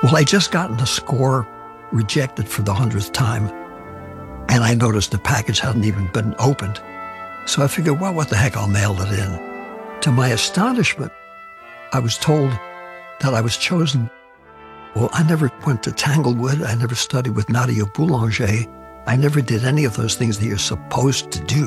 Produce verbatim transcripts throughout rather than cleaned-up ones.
Well, I just gotten a score rejected for the hundredth time, and I noticed the package hadn't even been opened. So I figured, well, what the heck, I'll mail it in. To my astonishment, I was told that I was chosen. Well, I never went to Tanglewood. I never studied with Nadia Boulanger. I never did any of those things that you're supposed to do.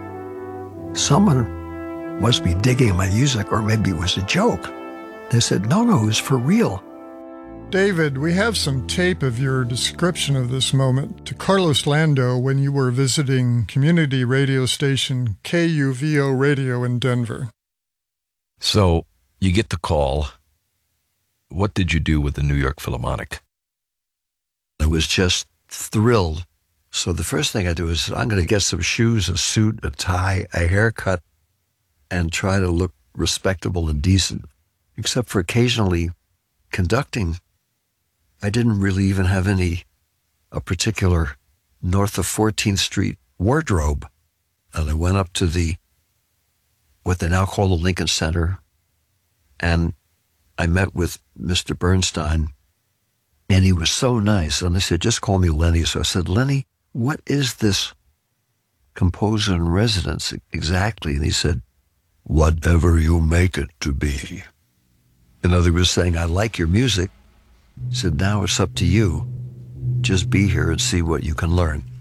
Someone must be digging my music, or maybe it was a joke. They said, no, no, it was for real. David, we have some tape of your description of this moment to Carlos Lando when you were visiting community radio station K U V O Radio in Denver. So you get the call. What did you do with the New York Philharmonic? I was just thrilled. So the first thing I do is I'm going to get some shoes, a suit, a tie, a haircut, and try to look respectable and decent. Except for occasionally conducting, I didn't really even have any, a particular north of fourteenth Street wardrobe. And I went up to the, what they now call the Lincoln Center, and I met with Mister Bernstein, and he was so nice. And they said, just call me Lenny. So I said, Lenny, what is this composer in residence exactly? And he said, whatever you make it to be. In other words, saying, I like your music. He said, now it's up to you. Just be here and see what you can learn.